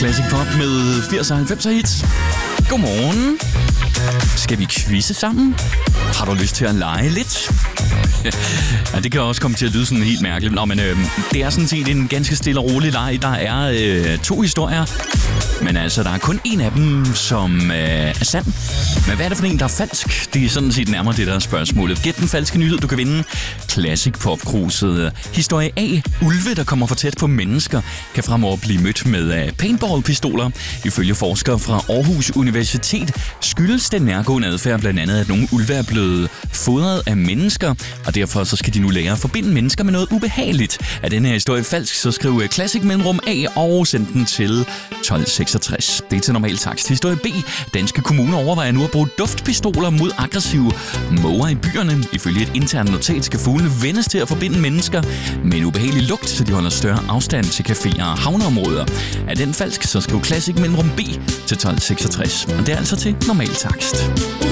Classic Pop med 80'er og 90'er hits. Godmorgen. Skal vi quizze sammen? Har du lyst til at lege lidt? Ja, det kan også komme til at lyde sådan helt mærkeligt. Nå, men det er sådan set en ganske stille og rolig leg. Der er 2 historier. Men altså, der er kun en af dem, som er sand. Men hvad er det for en, der er falsk? Det er sådan set nærmere det, der er spørgsmålet. Gæt den falske nyhed, du kan vinde. Classic Pop-kruset. Historie A. Ulve, der kommer for tæt på mennesker, kan fremover blive mødt med paintball-pistoler. Ifølge forskere fra Aarhus Universitet skyldes den nærgående adfærd blandt andet, at nogle ulve er blevet fodret af mennesker, og derfor så skal de nu lære at forbinde mennesker med noget ubehageligt. Er denne her historie falsk, så skriv Classic mellemrum A og send den til 1266. Det er til normal takst. Historie B. Danske kommuner overvejer nu at bruge duftpistoler mod aggressive måger i byerne. Ifølge et internt notat skal fuglene vendes til at forbinde mennesker med en ubehagelig lugt, så de holder større afstand til caféer og havneområder. Er den falsk, så skriv Classic mellemrum B til 1266. Og det er altså til normal takst.